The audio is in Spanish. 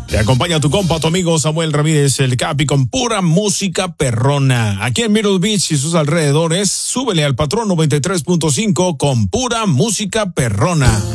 Te acompaña tu compa, tu amigo Samuel Ramírez, el Capi, con pura música perrona. Aquí en Myrtle Beach y sus alrededores, súbele al patrón 93.5 con pura música perrona.